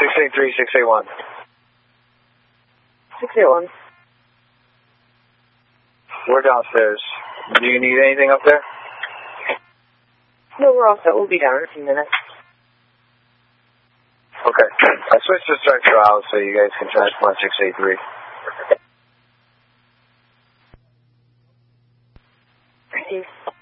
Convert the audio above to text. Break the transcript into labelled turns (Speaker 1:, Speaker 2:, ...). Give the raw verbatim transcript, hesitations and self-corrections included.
Speaker 1: six eight three, six eight one.
Speaker 2: six eight one.
Speaker 1: We're downstairs. Do you need anything up there?
Speaker 2: No, we're all set. We'll be down in a few minutes.
Speaker 1: Okay. I switched to structure out so you guys can transport six eight three.
Speaker 2: Received.